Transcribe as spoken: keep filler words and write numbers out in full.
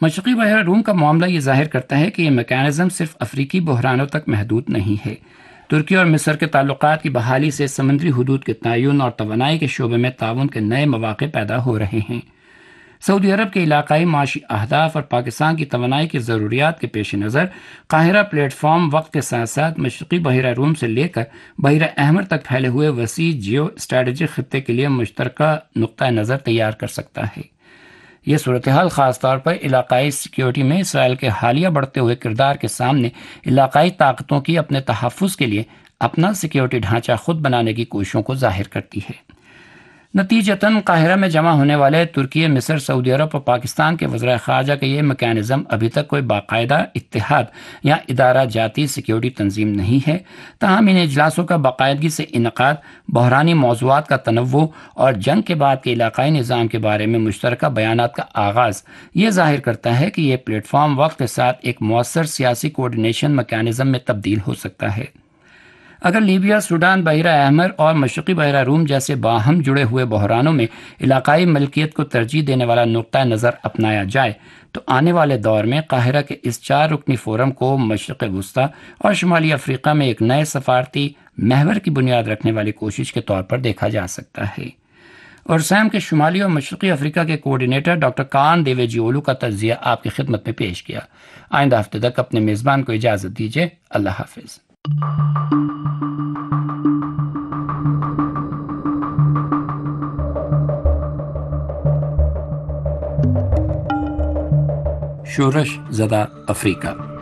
مشرقی بحیرہ روم کا معاملہ یہ ظاہر کرتا ہے کہ یہ میکانزم صرف افریقی بحرانوں تک محدود نہیں ہے۔ ترکی اور مصر کے تعلقات کی بحالی سے سمندری حدود کے تعین اور توانائی کے شعبے میں تعاون کے نئے مواقع پیدا ہو رہے ہیں۔ سعودی عرب کے علاقائی معاشی اہداف اور پاکستان کی توانائی کی ضروریات کے پیش نظر قاہرہ پلیٹ فارم وقت کے ساتھ ساتھ مشرقی بحیرہ روم سے لے کر بحیرہ احمر تک پھیلے ہوئے وسیع جیو اسٹریٹجک خطے کے لیے مشترکہ نقطہ نظر تیار کر سکتا ہے۔ یہ صورتحال خاص طور پر علاقائی سیکیورٹی میں اسرائیل کے حالیہ بڑھتے ہوئے کردار کے سامنے علاقائی طاقتوں کی اپنے تحفظ کے لیے اپنا سیکیورٹی ڈھانچہ خود بنانے کی کوششوں کو ظاہر کرتی ہے۔ نتیجتاً قاہرہ میں جمع ہونے والے ترکی، مصر، سعودی عرب اور پاکستان کے وزرائے خارجہ کا یہ میکانزم ابھی تک کوئی باقاعدہ اتحاد یا ادارہ جاتی سیکیورٹی تنظیم نہیں ہے، تاہم ان اجلاسوں کا باقاعدگی سے انعقاد، بحرانی موضوعات کا تنوع اور جنگ کے بعد کے علاقائی نظام کے بارے میں مشترکہ بیانات کا آغاز یہ ظاہر کرتا ہے کہ یہ پلیٹ فارم وقت کے ساتھ ایک مؤثر سیاسی کوارڈینیشن میکانزم میں تبدیل ہو سکتا ہے۔ اگر لیبیا، سوڈان، بحیرہ احمر اور مشرقی بحیرہ روم جیسے باہم جڑے ہوئے بحرانوں میں علاقائی ملکیت کو ترجیح دینے والا نقطہ نظر اپنایا جائے تو آنے والے دور میں قاہرہ کے اس چار رکنی فورم کو مشرق وسطیٰ اور شمالی افریقہ میں ایک نئے سفارتی محور کی بنیاد رکھنے والی کوشش کے طور پر دیکھا جا سکتا ہے۔ اور سیم کے شمالی اور مشرقی افریقہ کے کوارڈینیٹر ڈاکٹر کان دیوے جی اولو کا تجزیہ آپ کی خدمت میں پیش کیا۔ آئندہ ہفتے تک اپنے میزبان کو اجازت دیجیے۔ اللہ حافظ۔ شورش زدہ افریقہ۔